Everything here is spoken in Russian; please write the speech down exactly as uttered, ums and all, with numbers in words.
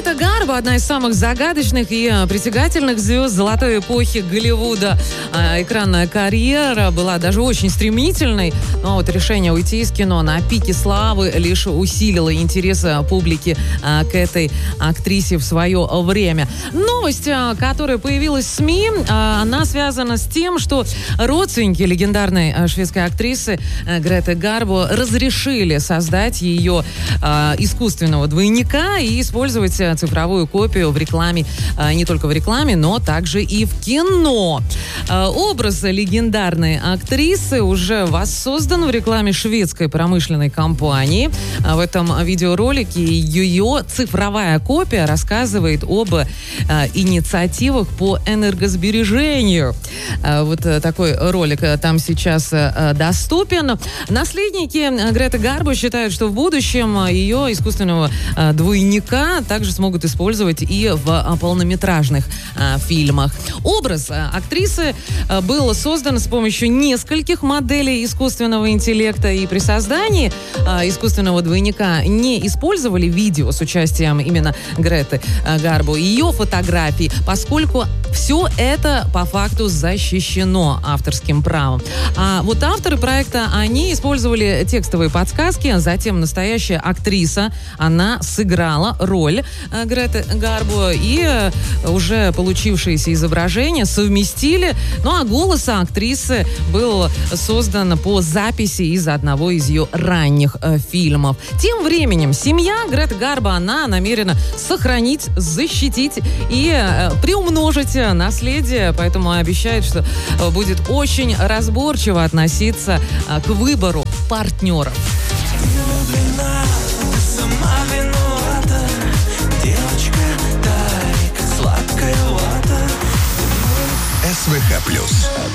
Грета Гарбо — одна из самых загадочных и притягательных звезд золотой эпохи Голливуда. Экранная карьера была даже очень стремительной, но вот решение уйти из кино на пике славы лишь усилило интерес публики к этой актрисе в свое время. Новость, которая появилась в СМИ, она связана с тем, что родственники легендарной шведской актрисы Греты Гарбо разрешили создать ее искусственного двойника и использовать цифровую копию в рекламе, не только в рекламе, но также и в кино. Образ легендарной актрисы уже воссоздан в рекламе шведской промышленной компании. В этом видеоролике ее цифровая копия рассказывает об инициативах по энергосбережению. Вот такой ролик там сейчас доступен. Наследники Греты Гарбо считают, что в будущем ее искусственного двойника также смогут использовать и в полнометражных а, фильмах. Образ а, актрисы а, был создан с помощью нескольких моделей искусственного интеллекта, и при создании а, искусственного двойника не использовали видео с участием именно Греты а, Гарбо, ее фотографии, поскольку все это по факту защищено авторским правом. А вот авторы проекта, они использовали текстовые подсказки, затем настоящая актриса, она сыграла роль Греты Гарбо, и уже получившиеся изображения совместили. Ну а голос актрисы был создан по записи из одного из ее ранних э, фильмов. Тем временем семья Греты Гарбо, она намерена сохранить, защитить и э, приумножить наследие, поэтому обещает, что э, будет очень разборчиво относиться э, к выбору партнеров. СВХ плюс.